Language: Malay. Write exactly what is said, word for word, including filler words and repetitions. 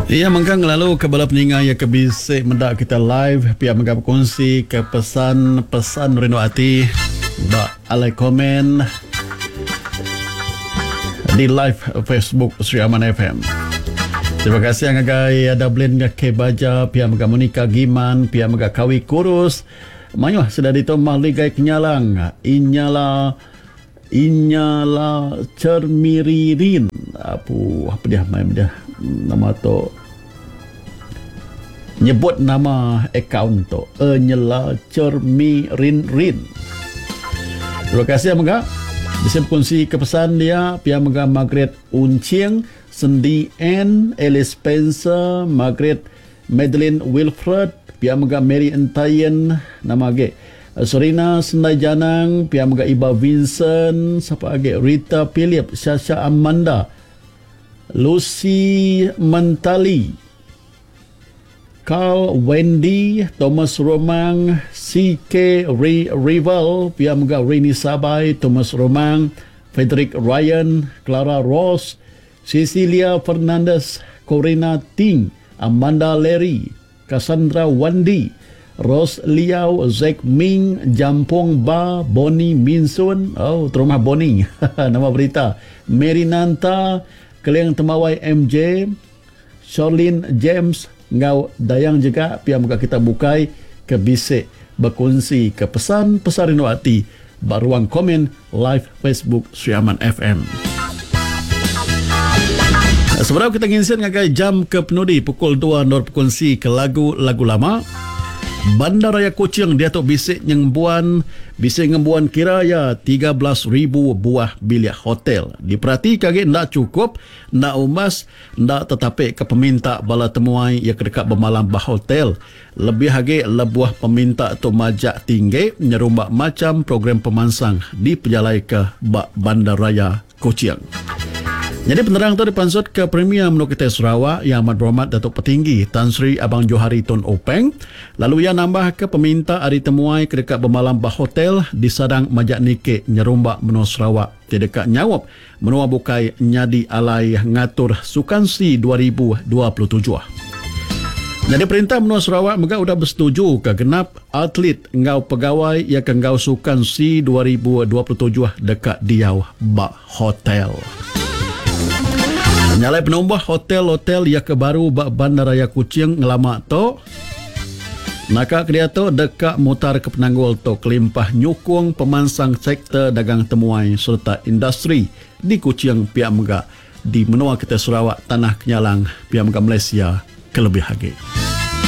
Ia mengkang lalu ke bala peningai yang kebisik mendak kita live pihak mengkang berkongsi ke pesan-pesan rindu hati bak alai komen di live Facebook Sri Aman F M. Terima kasih yang agai ada blend ke baja pihak mengkang Monika Giman pihak mengkang Kawi Kurus mayuh sudah ditomah ligai kenyalang inyala inyala cermiririn apa apa dia main dia nama tu nyebut nama akaun tu Enyela Cermirin Rin. Terima kasih Amga. Bisa berkongsi kepesan dia pihak Amga Margaret Uncing, Cindy N, Alice Spencer, Margaret Madeline Wilfred, pihak Amga Mary Entayen, nama age Serena Sendai Janang, pihak Amga Iba Vincent, siapa age Rita Philip, Sasha Amanda, Lucy Mentali, Carl Wendy, Thomas Romang, C K Ray Rival, pihak Mega Rini Sabai, Thomas Romang, Frederick Ryan, Clara Ross, Cecilia Fernandez, Corina Ting, Amanda Larry, Cassandra Wandi, Ros Liao, Zack Ming, Jampong Ba, Bonnie Minsun, oh terumah Bonnie, nama berita, Mary Nanta, Keleng Temawai M J, Charlene James, ngau dayang juga pihak muka kita bukai ke bisik berkongsi ke pesan-pesan rindu hati baruang komen live Facebook Sri Aman F M. Sebelum kita nginsin ngagai jam ke penudi pukul dua nor berkongsi ke lagu-lagu lama. Bandaraya Kuching dia tu bisik nyembuan bisik ngembuan kiraya tiga belas ribu buah bilik hotel. Diperhati kage ndak cukup, ndak umas, ndak tetapi ke peminta bala temuai yang kedekat bermalam bah hotel. Lebih hage lebuah peminta tu majak tinggi nyerumbak macam program pemansang di pejalai ke bak Bandaraya Kuching. Jadi penerang tu dipansut ke Premier Menuk Kita Sarawak yang amat berhormat Datuk Petinggi Tan Sri Abang Johari Tun Openg. Lalu ia nambah ke peminta hari temuai ke dekat bermalam bah hotel di Sadang Majak Nikik Nyerumbak Menua Sarawak. Di dekat Nyawab Menua Bukai Nyadi Alai ngatur Sukansi dua ribu dua puluh tujuh. Jadi perintah Menua Sarawak mega sudah bersetuju ke genap atlet ngau pegawai yang ke ngau Sukansi dua ribu dua puluh tujuh dekat Diau Bah Hotel. Nyalai penumbah hotel-hotel yang kebaru bak Bandaraya Kuching ngelama tu. Naka dia tu dekat mutar ke penanggul tu kelimpah nyukung pemansang sektor dagang temuai serta industri di Kuching pihak Mega di Menua Kita Sarawak Tanah Kenyalang pihak Mega Malaysia kelebih lagi.